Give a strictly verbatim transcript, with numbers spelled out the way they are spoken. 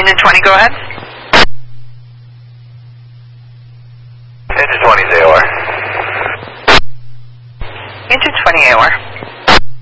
Engine twenty, go ahead. Engine twenty is A O R. Engine twenty A O R.